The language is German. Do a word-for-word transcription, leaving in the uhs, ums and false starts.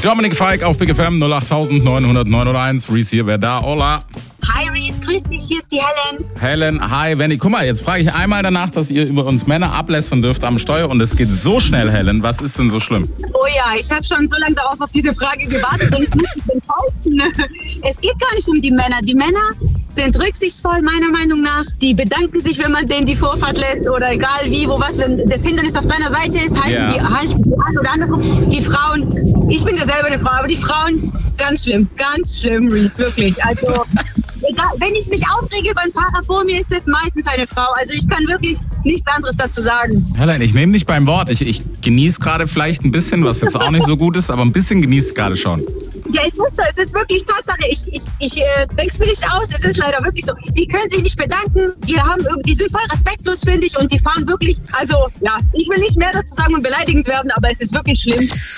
Dominik Fike auf Big F M null acht neun null null neun null eins. Reese hier, wer da? Hola. Hi Reese, grüß dich, hier ist die Helen. Helen, hi, Wendy. Guck mal, jetzt frage ich einmal danach, dass ihr über uns Männer ablästern dürft am Steuer und es geht so schnell, Helen. Was ist denn so schlimm? Oh ja, ich habe schon so lange darauf auf diese Frage gewartet und ich muss mich enttäuschen. Es geht gar nicht um die Männer. Die Männer sind rücksichtsvoll, meiner Meinung nach. Die bedanken sich, wenn man denen die Vorfahrt lässt oder egal wie, wo was. Wenn das Hindernis auf deiner Seite ist, halten Ja. die halten die an oder andersrum. Die Frauen, ich bin ja selber eine Frau, aber die Frauen, ganz schlimm, ganz schlimm, Reese, wirklich. Also, egal, wenn ich mich aufrege beim Fahrer vor mir, ist es meistens eine Frau. Also ich kann wirklich nichts anderes dazu sagen. Helen, ich nehme dich beim Wort. Ich, ich genieße gerade vielleicht ein bisschen, was jetzt auch nicht so gut ist, aber ein bisschen genieße ich gerade schon. Ja, ich muss das. Es ist wirklich Tatsache. Ich, ich, ich äh, denk's mir nicht aus. Es ist leider wirklich so. Die können sich nicht bedanken. Die haben, irg- die sind voll respektlos, finde ich. Und die fahren wirklich, also, ja, ich will nicht mehr dazu sagen und beleidigend werden, aber es ist wirklich schlimm.